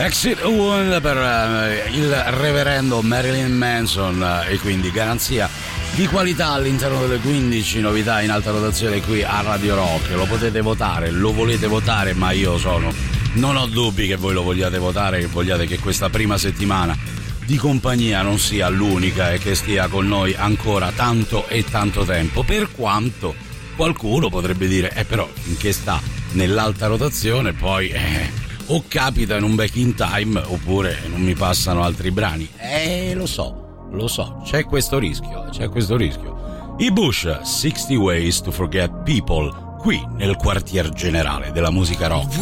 Exit Wound per il reverendo Marilyn Manson, e quindi garanzia di qualità all'interno delle 15 novità in alta rotazione qui a Radio Rock. Lo potete votare, lo volete votare, ma io non ho dubbi che voi lo vogliate votare, che vogliate che questa prima settimana di compagnia non sia l'unica e che stia con noi ancora tanto e tanto tempo, per quanto qualcuno potrebbe dire però finché sta nell'alta rotazione poi o capita in un back in time oppure non mi passano altri brani. Lo so, c'è questo rischio. I Bush, 60 Ways to Forget People, qui nel quartier generale della musica rock.